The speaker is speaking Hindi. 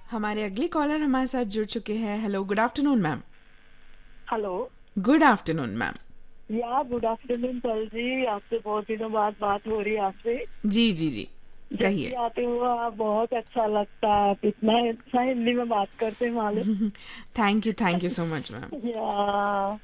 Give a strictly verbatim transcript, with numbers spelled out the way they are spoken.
हमारे अगले कॉलर हमारे साथ जुड़ चुके हैं। Hello, good afternoon ma'am. Hello. Good afternoon ma'am. या गुड आफ्टरनून पल जी, आपसे बहुत दिनों बाद बात हो रही है आपसे। जी जी जी, जब भी कहिए। आते हो आप बहुत अच्छा लगता है, आप इतना अच्छा हिंदी में बात करते हैं मालूम। Thank you, thank you so much ma'am. या